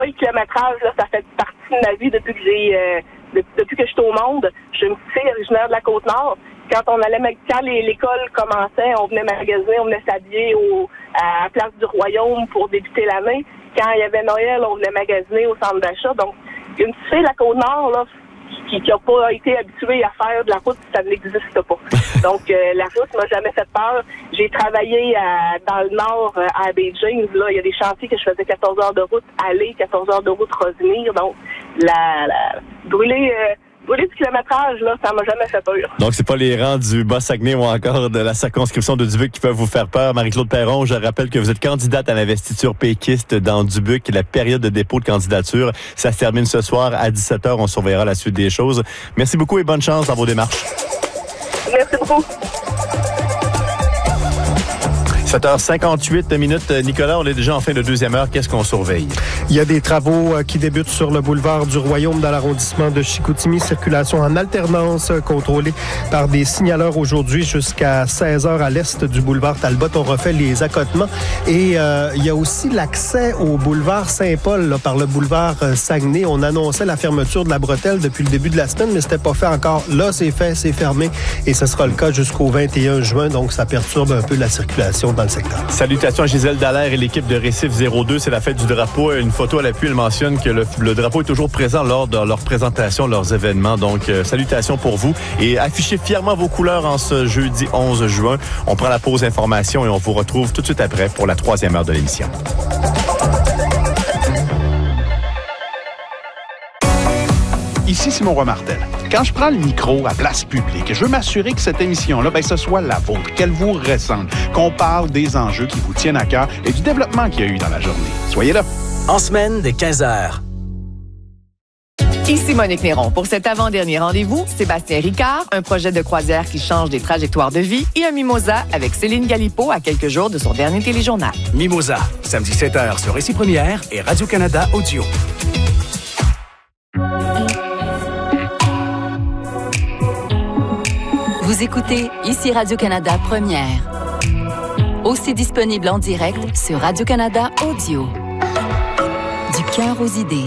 Le kilométrage, là, ça fait partie de ma vie depuis que je suis au monde. Je suis une petite fille originaire de la Côte-Nord. Quand l'école commençait, on venait magasiner, on venait s'habiller à la place du Royaume pour débuter l'année. Quand il y avait Noël, on venait magasiner au centre d'achat. Donc, une petite fille de la Côte-Nord, là, qui n'a pas été habituée à faire de la route, ça n'existe pas. Donc, la route m'a jamais fait peur. J'ai travaillé dans le Nord, à Beijing. Là, il y a des chantiers que je faisais 14 heures de route aller, 14 heures de route revenir. Donc, brûler du kilométrage, là, ça m'a jamais fait peur. Donc, c'est pas les rangs du Bas-Saguenay ou encore de la circonscription de Dubuque qui peuvent vous faire peur. Marie-Claude Perron, je rappelle que vous êtes candidate à l'investiture péquiste dans Dubuque. La période de dépôt de candidature, ça se termine ce soir à 17h. On surveillera la suite des choses. Merci beaucoup et bonne chance dans vos démarches. Merci beaucoup. 7h58 minutes. Nicolas, on est déjà en fin de deuxième heure. Qu'est-ce qu'on surveille? Il y a des travaux qui débutent sur le boulevard du Royaume dans l'arrondissement de Chicoutimi. Circulation en alternance contrôlée par des signaleurs aujourd'hui jusqu'à 16h à l'est du boulevard Talbot. On refait les accotements. Et il y a aussi l'accès au boulevard Saint-Paul là, par le boulevard Saguenay. On annonçait la fermeture de la bretelle depuis le début de la semaine, mais c'était pas fait encore. Là, c'est fait, c'est fermé. Et ce sera le cas jusqu'au 21 juin. Donc, ça perturbe un peu la circulation dans le secteur. Salutations à Gisèle Dallaire et l'équipe de Récif 02. C'est la fête du drapeau. Une photo à l'appui, elle mentionne que le drapeau est toujours présent lors de leur présentation, leurs événements. Donc, salutations pour vous. Et affichez fièrement vos couleurs en ce jeudi 11 juin. On prend la pause information et on vous retrouve tout de suite après pour la troisième heure de l'émission. Ici Simon Roy Martel. Quand je prends le micro à place publique, je veux m'assurer que cette émission-là, ce soit la vôtre, qu'elle vous ressemble, qu'on parle des enjeux qui vous tiennent à cœur et du développement qu'il y a eu dans la journée. Soyez là. En semaine, dès 15h. Ici Monique Néron. Pour cet avant-dernier rendez-vous, Sébastien Ricard, un projet de croisière qui change des trajectoires de vie et un mimosa avec Céline Galipo à quelques jours de son dernier téléjournal. Mimosa, samedi 7h sur Récit Première et Radio-Canada Audio. Vous écoutez ici Radio-Canada Première. Aussi disponible en direct sur Radio-Canada Audio. Du cœur aux idées.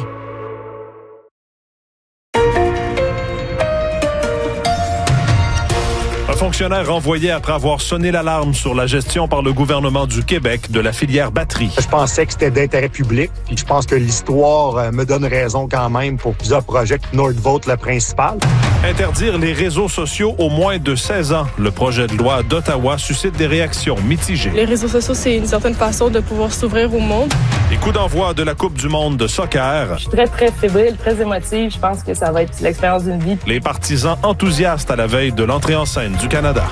Un fonctionnaire renvoyé après avoir sonné l'alarme sur la gestion par le gouvernement du Québec de la filière batterie. Je pensais que c'était d'intérêt public, puis je pense que l'histoire me donne raison quand même pour plusieurs projets. Nordvolt, le principal. Interdire les réseaux sociaux aux moins de 16 ans. Le projet de loi d'Ottawa suscite des réactions mitigées. Les réseaux sociaux, c'est une certaine façon de pouvoir s'ouvrir au monde. Et coup d'envoi de la Coupe du monde de soccer. Je suis très, très fébrile, très émotive. Je pense que ça va être l'expérience d'une vie. Les partisans enthousiastes à la veille de l'entrée en scène du Canada.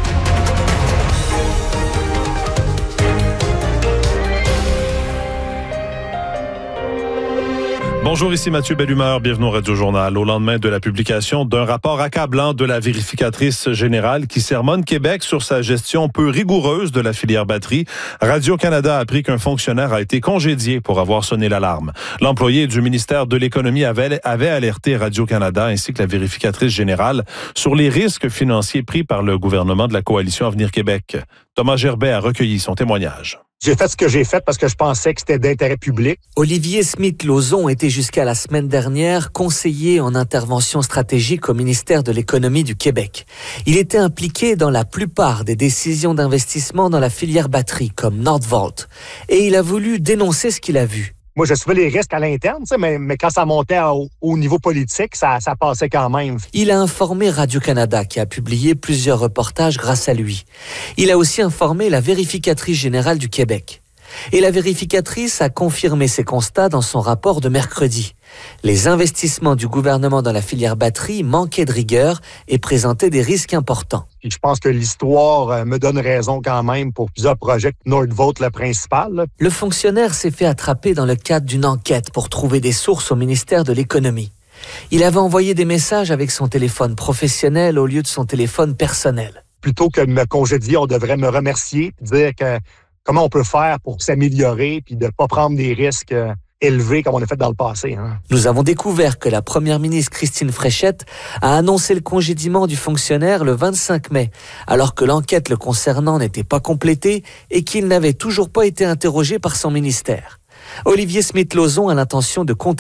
Bonjour, ici Mathieu Bellumeur. Bienvenue au Radio-Journal. Au lendemain de la publication d'un rapport accablant de la vérificatrice générale qui sermonne Québec sur sa gestion peu rigoureuse de la filière batterie, Radio-Canada a appris qu'un fonctionnaire a été congédié pour avoir sonné l'alarme. L'employé du ministère de l'Économie avait alerté Radio-Canada ainsi que la vérificatrice générale sur les risques financiers pris par le gouvernement de la Coalition Avenir Québec. Thomas Gerbet a recueilli son témoignage. J'ai fait ce que j'ai fait parce que je pensais que c'était d'intérêt public. Olivier Smith-Lauzon était jusqu'à la semaine dernière conseiller en intervention stratégique au ministère de l'Économie du Québec. Il était impliqué dans la plupart des décisions d'investissement dans la filière batterie, comme Nordvolt. Et il a voulu dénoncer ce qu'il a vu. Moi, j'assumais les risques à l'interne, mais quand ça montait au niveau politique, ça passait quand même. Il a informé Radio-Canada, qui a publié plusieurs reportages grâce à lui. Il a aussi informé la vérificatrice générale du Québec. Et la vérificatrice a confirmé ses constats dans son rapport de mercredi. Les investissements du gouvernement dans la filière batterie manquaient de rigueur et présentaient des risques importants. Puis je pense que l'histoire me donne raison quand même pour plusieurs projets. Nordvolt, le principal. Là. Le fonctionnaire s'est fait attraper dans le cadre d'une enquête pour trouver des sources au ministère de l'Économie. Il avait envoyé des messages avec son téléphone professionnel au lieu de son téléphone personnel. Plutôt que de me congédier, on devrait me remercier et dire que comment on peut faire pour s'améliorer puis de ne pas prendre des risques élevés comme on a fait dans le passé. Hein. Nous avons découvert que la première ministre Christine Fréchette a annoncé le congédiement du fonctionnaire le 25 mai, alors que l'enquête le concernant n'était pas complétée et qu'il n'avait toujours pas été interrogé par son ministère. Olivier Smith-Lauzon a l'intention de contester